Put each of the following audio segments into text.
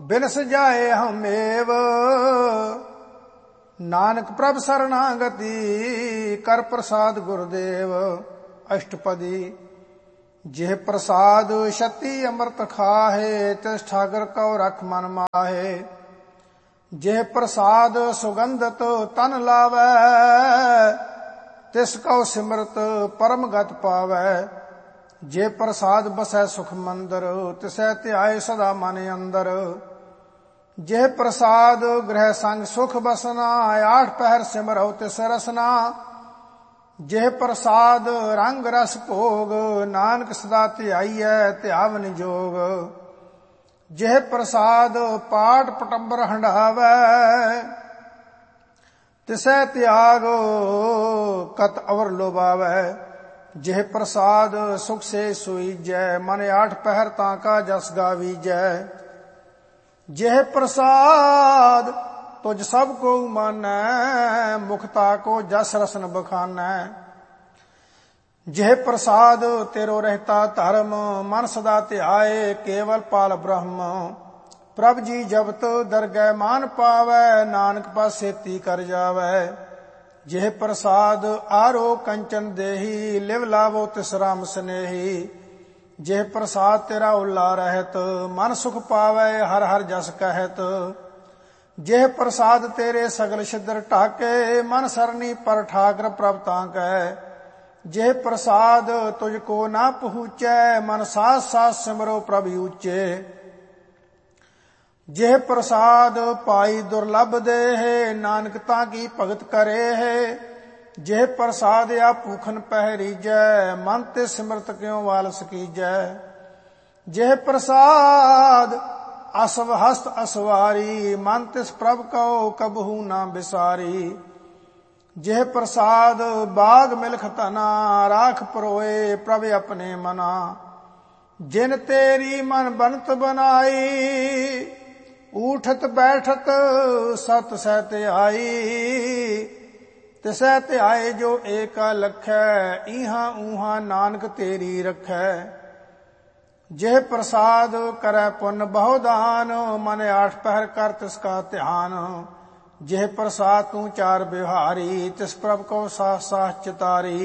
बिनस जाए हमेव। नानक प्रभ शरणागति कर प्रसाद गुरुदेव। अष्टपदी। जेह प्रसाद शक्ति अमृत खाहे तिस ठाकर कौ रख मन माहे। जेह प्रसाद सुगंधत तन लावै तिस कौ सिमरत परम गत पावै। जे प्रसाद बसै सुख मंदर तिसै ध्याए सदा मन अंदर। जेह प्रसाद गृह संग सुख बसना आठ पहर सिमरौ तिस रसना। जेह प्रसाद रंग रस भोग नानक सदा ध्याईयै ध्यावन जोग। जेह प्रसाद पाठ पटंबर हंडावै तिसै त्याग कत अवर लोभावै। जेह प्रसाद सुख से सुईजै मन आठ पहर ताका जस गावीजै। जेह प्रसाद तुझ सब को मानै मुखता को जस रसन बखानै। जेह प्रसाद तेरो रहता धर्म मन सदा ध्याए केवल पाल ब्रह्म। प्रभ जी जबत दरगह मान पावै नानक पासेती कर जावै। जेह प्रसाद आरो कंचन देही लिव लावो तिस राम स्नेही। जेह प्रसाद तेरा उल्ला रहत मन सुख पावै हर हर जस कहत। जेह प्रसाद तेरे सगल छिद्र ढाके मन सरनी पर ठाकर प्रभ ताकै। जेह प्रसाद तुझको ना पहुँचै मन साथ साथ सिमरो प्रभ ऊचे। जेह प्रसाद पाई दुर्लभ दे नानक ताकी भगत करे है। जेह प्रसाद आ भूखन पहरीजै मन ते सिमरत क्यों वालस कीजै। जेह प्रसाद असव हस्त असवारी मन तिस प्रभ कौ कबहू ना बिसारी। जेह प्रसाद बाग मिलख तना राख परोए प्रभ अपने मना। जिन तेरी मन बनत बनाई ऊठत बैठत सत सहत आई। तिसै ध्याए जो एका लखै इहां ऊहां नानक तेरी रखै। जेह प्रसाद करै पुन बहुदान मन आठ पहर कर तिसका ध्यान। जेह प्रसाद तू चार बिहारी तिस प्रभ को साथ साथ चितारी।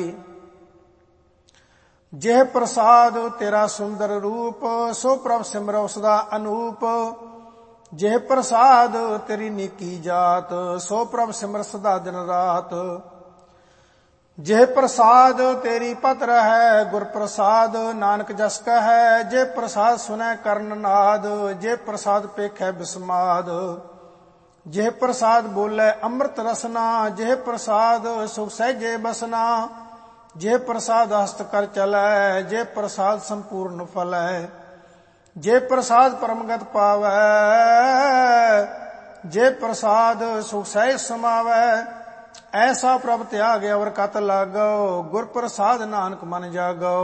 जेह प्रसाद तेरा सुंदर रूप सो प्रभ सिमरौ सदा अनूप। जेह प्रसाद तेरी नीकी जात सो प्रभ सिमर सदा दिन रात। जेह प्रसाद तेरी पत रहै गुर प्रसाद नानक जस कहै। जे प्रसाद सुनै कर्ण नाद जे प्रसाद पेखै बिस्माद। जेह प्रसाद बोले अमृत रसना जेह प्रसाद सुख सहजे बसना। जेह प्रसाद हस्त कर चलै जे प्रसाद संपूर्ण फलै। जे प्रसाद परमगत पावै जे प्रसाद सुख सहज समावै। ऐसा प्रभ त्याग अवर कत लागो गुर प्रसाद नानक मन जागो।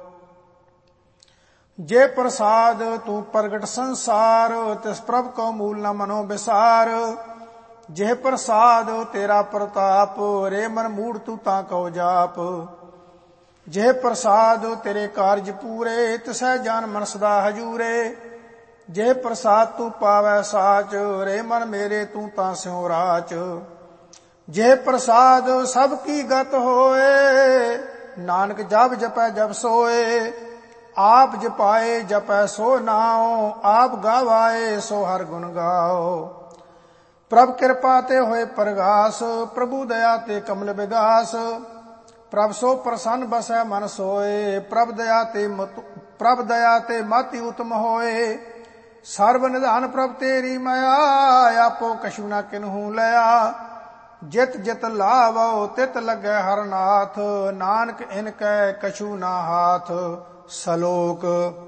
जे प्रसाद तू प्रगट संसार तिस प्रभ को मूल न मनो बिसार। जेह प्रसाद तेरा प्रताप रे मन मूड तू ता कहो जाप। जेह प्रसाद तेरे कारज पूरे तिसै जान मन सदा हजूरे। जेह प्रसाद तू पावै साच रे मन मेरे तू ता स्यों राच। जेह प्रसाद सब की गत होए नानक जप जपै जप सोए। आप जपाए जपै सो नाओ आप गावाए सो हर गुण गाओ। प्रभ कृपा ते होए प्रगास प्रभु दया ते कमल विगास। प्रभ सो प्रसन्न बसै मन सोए प्रभ दया ते मति उत्तम होए। सर्व निधान प्रभ तेरी माया आपो कछु न किन्हू लया। जित जित लावो तित लगे हर नाथ नानक इनकै कछु ना हाथ। सलोक।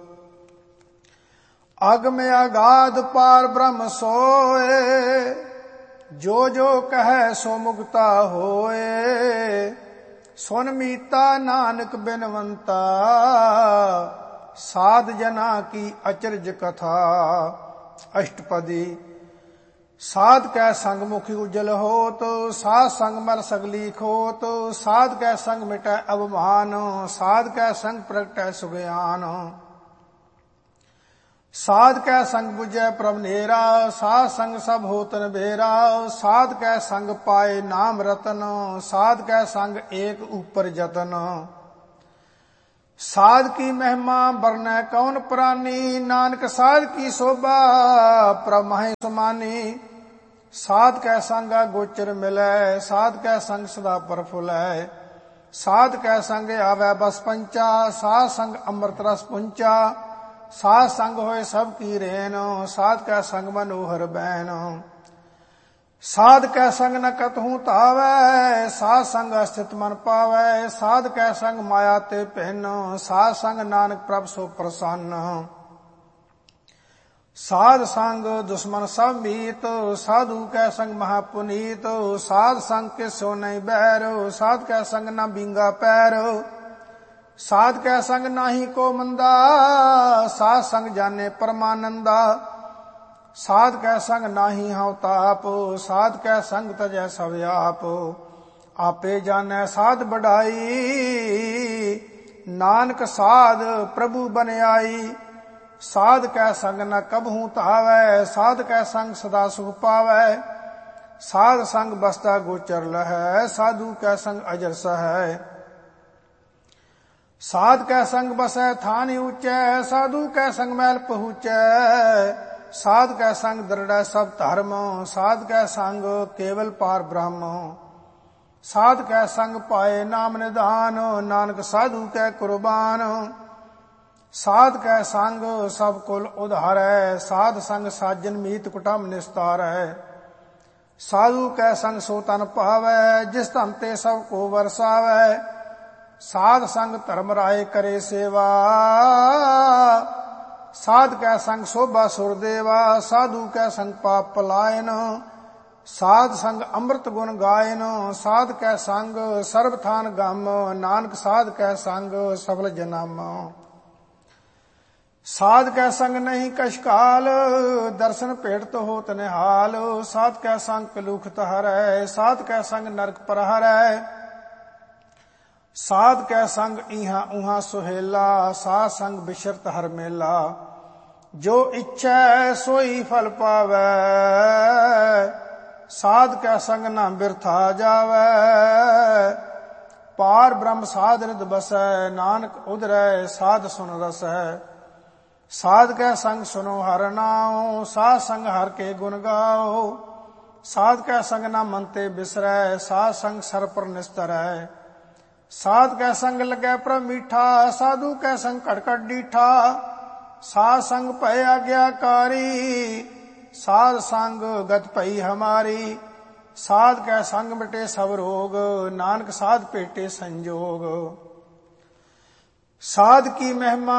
अगम अगाध पार ब्रह्म सोए जो जो कहे सो मुक्ता होए। सुन मीता नानक बिनवंता साध जना की अचरज कथा। अष्टपदी। साध कै संग मुखी उज्जल होत साध संग मर सगली खोत। साध कै संग मिटै अवमान साध कै संग प्रगटै सुगयान। साध कै संग बुझै प्रभ नेरा, साध संग सब होत नबेरा। साध कै संग पाए नाम रतन, साध कै संग एक ऊपर जतन। साध की महिमा बरनै कौन प्राणी, नानक साध की शोभा प्रभ माहि समानी। साध कै संग गोचर मिलै, साध कै संग सदा प्रफुल्लै। साध कै संग आवै बस पंचा, साध संग अमृत रस पुंचा। साध संग होए सब की रेन, साध कै संग मनोहर बैन। साध कै संग न कतहु तावै, साध संग स्थित मन पावै। साध कै संग माया ते भिन्न, साध संग नानक प्रभ सो प्रसन्न। साध संग दुश्मन सब मीत, साधु कै संग महापुनीत। साध संग के सो नहीं बैर, साध कै संग न बिंगा पैर। साध कै संग नाही को मंदा, साध संग जाने परमानंदा। साध कै संग नाही हव ताप, साध कै संग तजै सब आप। आपे जानै साध बढ़ाई, नानक साध प्रभु बन आई। साध कै संग न कबहू तावै, साध कै संग सदा सुख पावै। साध संग बसता गोचर लहै, साधु कै संग अजर सहै। साध कै संग बसै थान ऊंचै, साधु कै संग मैल पहुँचै। साध कै संग दृढ़ै सब धर्म, साध कै संग केवल पार ब्रह्म। साध कै संग पाए नाम निधान, नानक साधु कै कुर्बान। साध कै संग सब कुल उधारै, साध संग साजन मीत कुटुंब निस्तारै। साधु कै संग सो तन पावै, जिस तन ते सब को वरसावै। साध संग धर्म राय करे सेवा, साध कै संग शोभा सुरदेवा। साधु कै संग पाप पलायन, साध संग अमृत गुण गायन। साध कै संग सर्वथान गम, नानक साध कै संग सफल जन्म। साध कै संग नहीं कशकाल, दर्शन भेट तो होत निहाल। साध कै संग कलूखत हरै, साध कै संग नरक पर हरै। साध कै संग इहाँ उहाँ सुहेला, साध संग बिशरत हर मेला। जो इच्छै सोई फल पावै, साध कै संग न बिरथा जावै। पार ब्रह्म साध रिद बसै, नानक उधरै साध सुन रसै। साध कै संग सुनो हर नाओ, साध संग हर के गुण गाओ। साध कै संग न मन ते बिसरै, साध संग सर पर निस्तरै। साध कै संग लगै प्रभ मीठा, साधु कै संग कड़कड़ डीठा। साध संग भय आज्ञाकारी, साध संग गत भई हमारी। साध कै संग मिटे सब रोग, नानक साध भेटे संजोग। साध की महिमा